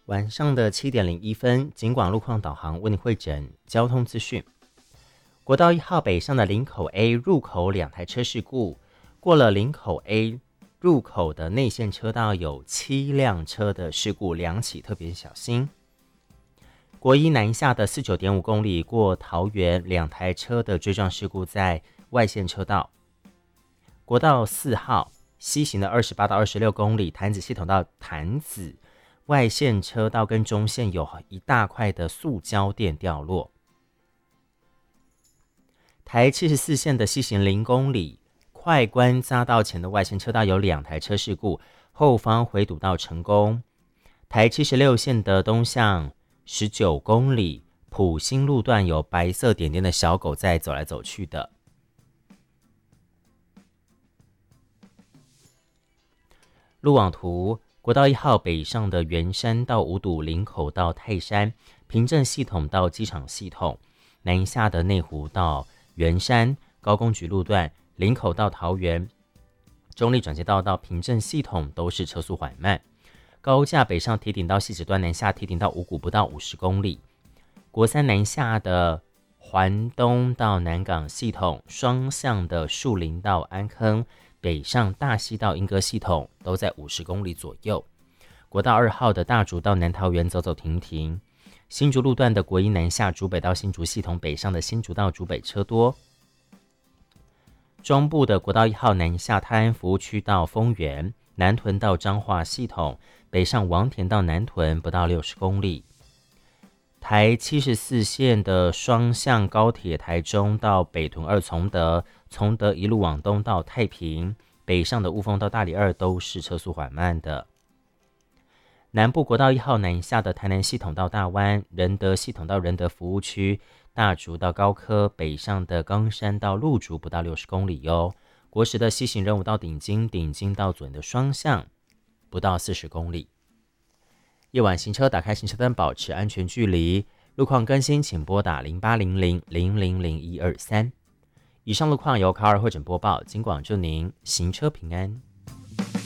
晚上的7:01，警广路况导航为你汇整交通资讯。国道1号北上的林口 A 入口2台车事故，过了林口 A 入口的内线车道有7辆车的事故2起，特别小心。国一南下的49.5公里过桃园2台车的追撞事故在外线车道。国道4号西行的28到26公里潭子系统到潭子外线车道跟中线有一大块的塑胶垫掉落。台74线的西行0公里快关匝道前的外线车道有2台车事故，后方回堵到成功。台76线的东向19公里埔心路段有白色点点的小狗在走来走去的。路网图，国道1号北上的圆山到五堵林口到泰山，平镇系统到机场系统，南下的内湖到圆山高工局路段林口到桃园中立转接道到平镇系统都是车速缓慢。高架北上堤顶到汐止端，南下堤顶到五股不到50公里。国三南下的环东到南港系统，双向的树林到安坑，北上大溪到莺歌系统都在50公里左右。国道2号的大竹到南桃园走走停停。新竹路段的国一南下竹北到新竹系统，北上的新竹到竹北车多。中部的国道1号南下泰安服务区到丰原，南屯到彰化系统，北上王田到南屯不到60公里。台74线的双向高铁台中到北屯2崇德，崇德一路往东到太平，北上的雾峰到大里2都是车速缓慢的。南部国道1号南下的台南系统到大湾，仁德系统到仁德服务区，大竹到高科，北上的冈山到鹿竹不到60公里哟。国十的西行任务到顶金，顶金到左营的双向不到40公里。夜晚行车打开行车灯，保持安全距离。路况更新请拨打0800000123。以上路况由卡尔会诊播报，警广祝您行车平安。